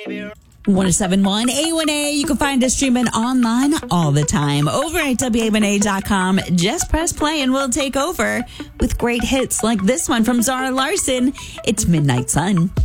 1071 A1A. You can find us streaming online all the time over at WA1A.com. Just press play and we'll take over with great hits like this one from Zara Larsson. It's Midnight Sun.